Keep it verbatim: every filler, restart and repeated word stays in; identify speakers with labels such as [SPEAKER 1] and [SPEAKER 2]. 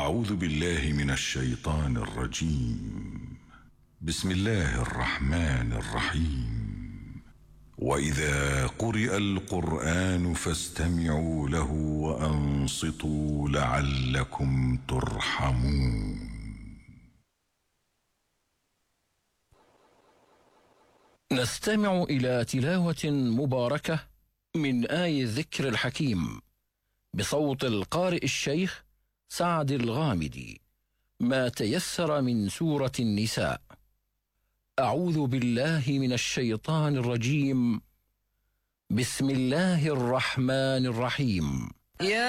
[SPEAKER 1] أعوذ بالله من الشيطان الرجيم. بسم الله الرحمن الرحيم. وإذا قرئ القرآن فاستمعوا له وأنصتوا لعلكم ترحمون.
[SPEAKER 2] نستمع إلى تلاوة مباركة من آي الذكر الحكيم بصوت القارئ الشيخ سعد الغامدي، ما تيسر من سورة النساء. أعوذ بالله من الشيطان الرجيم. بسم الله الرحمن الرحيم.